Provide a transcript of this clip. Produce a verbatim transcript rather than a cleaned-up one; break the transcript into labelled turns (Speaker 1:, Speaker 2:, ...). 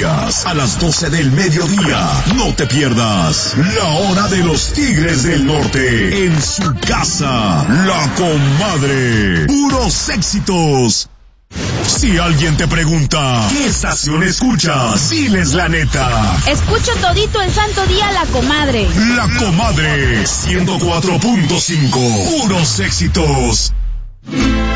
Speaker 1: días a las doce del mediodía. No te pierdas La Hora de los Tigres del Norte en su casa, La Comadre. Puros éxitos. Si alguien te pregunta, ¿qué estación escuchas? Diles la neta.
Speaker 2: Escucho todito el santo día La Comadre.
Speaker 1: La Comadre, ciento cuatro punto cinco. Puros éxitos.